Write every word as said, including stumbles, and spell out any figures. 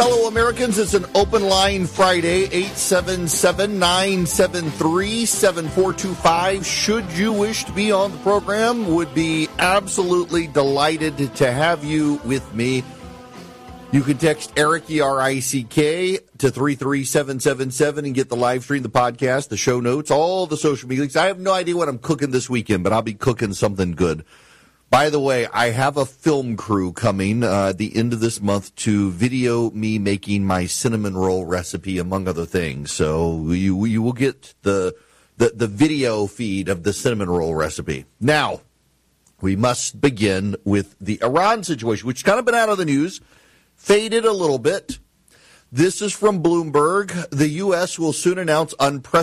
Hello, Americans. It's an open line Friday, eight seven seven, nine seven three, seven four two five. Should you wish to be on the program, would be absolutely delighted to have you with me. You can text Eric, E R I C K, to three three seven seven seven and get the live stream, the podcast, the show notes, all the social media links. I have no idea what I'm cooking this weekend, but I'll be cooking something good. By the way, I have a film crew coming uh, at the end of this month to video me making my cinnamon roll recipe, among other things. So you you will get the, the, the video feed of the cinnamon roll recipe. Now, we must begin with the Iran situation, which has kind of been out of the news, faded a little bit. This is from Bloomberg. The U S will soon announce unprecedented